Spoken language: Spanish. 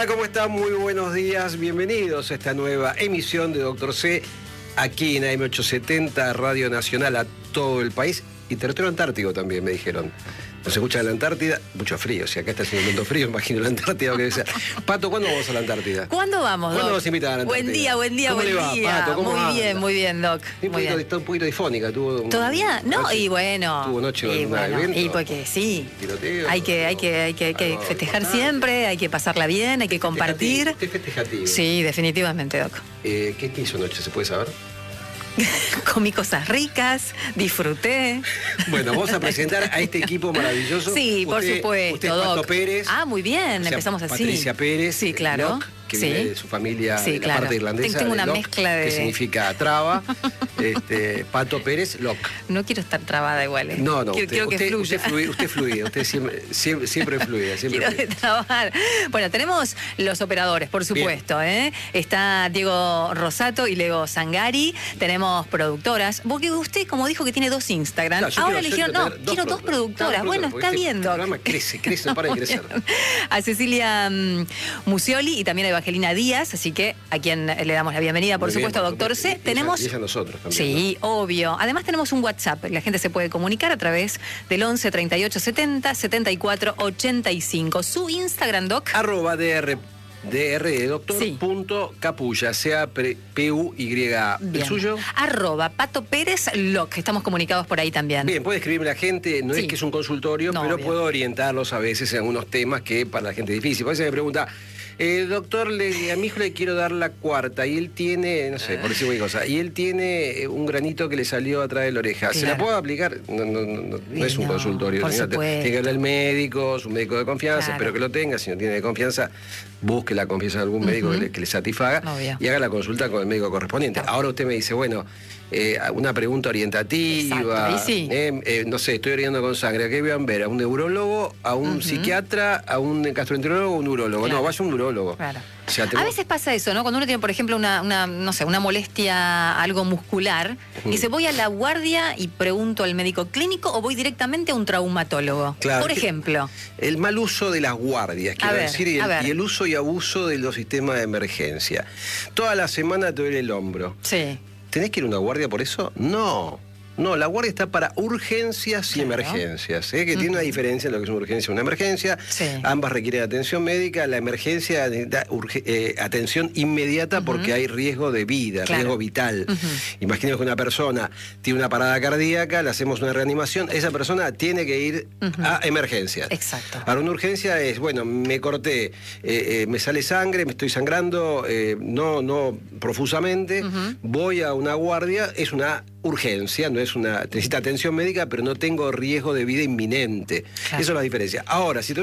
tal? ¿Cómo están? Muy buenos días. Bienvenidos a esta nueva emisión de Doctor C aquí en AM870, Radio Nacional a todo el país y territorio antártico también, me dijeron. Nos escucha en la Antártida, mucho frío. Si acá está haciendo un momento frío, imagino la Antártida. Que sea. Pato, ¿cuándo vamos a la Antártida? ¿Cuándo vamos, Doc? ¿Cuándo nos invitan a la Antártida? Buen día. ¿Cómo le va, Pato? ¿Cómo anda? Muy bien, Doc. Está un poquito difónica. ¿Todavía? No, y bueno. Tuvo noche en un evento. Y porque sí. Tiroteo. Hay que festejar siempre, hay que pasarla bien, hay que compartir. Usted festejativo. Sí, definitivamente, Doc. ¿Qué hizo anoche? ¿Se puede saber? Comí cosas ricas, disfruté. Bueno, vamos a presentar a este equipo maravilloso. Sí, por supuesto, usted es Pato Doc. Pérez. Ah, muy bien, O sea, empezamos así. Patricia Pérez. Sí, claro. Locke, que viene de su familia, sí, de la claro. parte irlandesa. Tengo una Locke, mezcla de... que significa traba. Pato Pérez, Locke. No quiero estar trabada igual. No, quiero que fluya. Usted fluye, usted siempre fluye. Quiero trabajar. Bueno, tenemos los operadores, por supuesto. Está Diego Rosato y Lego Sangari. Tenemos productoras. Porque usted, como dijo que tiene 2 Instagram, claro, ahora eligieron... No, quiero 2 productoras. Bueno, está bien, Doc. El programa crece, no para de crecer. A Cecilia Musioli y también a Evangelina Díaz, así que a quien le damos la bienvenida, por supuesto, a Doctor C. Tenemos... Y a nosotros también. Sí, ¿no? Obvio. Además tenemos un WhatsApp. La gente se puede comunicar a través del 11 38 70 74 85. Su Instagram, Doc. @DR de doctor Sí. .capulla, sea P-U-Y-A. ¿El Bien. suyo? @Pato Pérez Locke. Estamos comunicados por ahí también. Bien, puede escribirme la gente, no Sí. es que es un consultorio, No, pero obvio. puedo orientarlos a veces en algunos temas que para la gente es difícil. A veces me pregunta, doctor, a mi hijo le quiero dar la cuarta y él tiene, no sé, por decir cualquier cosa, y él tiene un granito que le salió atrás de la oreja. ¿Se la Claro. puedo aplicar? No es un No, consultorio. por Tiene supuesto. que hablar el médico, su médico de confianza, Claro. espero que lo tenga. Si no tiene de confianza, busque la confianza de algún médico que le satisfaga Obvio. y haga la consulta con el médico correspondiente. Claro. Ahora usted me dice, bueno, una pregunta orientativa, Exacto, ahí sí. no sé, estoy orinando con sangre, ¿a qué van a ver? ¿A un neurólogo, a un psiquiatra, a un gastroenterólogo o un urólogo? Claro. No, vaya a un urólogo. Claro. O sea, A veces pasa eso, ¿no? Cuando uno tiene, por ejemplo, una molestia, algo muscular, y dice, voy a la guardia y pregunto al médico clínico o voy directamente a un traumatólogo. Claro, Por ejemplo. El mal uso de las guardias, quiero decir, y el uso y abuso de los sistemas de emergencia. Toda la semana te duele el hombro. Sí. ¿Tenés que ir a una guardia por eso? No. No, la guardia está para urgencias y emergencias, que tiene una diferencia en lo que es una urgencia y una emergencia. Sí. Ambas requieren atención médica. La emergencia necesita atención inmediata porque hay riesgo de vida, riesgo vital. Imaginemos que una persona tiene una parada cardíaca, le hacemos una reanimación, esa persona tiene que ir a emergencias. Exacto. Ahora, una urgencia es, bueno, me corté, me sale sangre, me estoy sangrando, no profusamente, voy a una guardia, es una urgencia, necesita atención médica, pero no tengo riesgo de vida inminente. Claro. Esa es la diferencia. Ahora, si